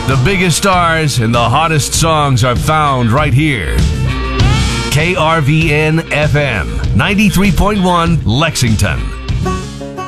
The biggest stars and the hottest songs are found right here. KRVN FM 93.1 Lexington.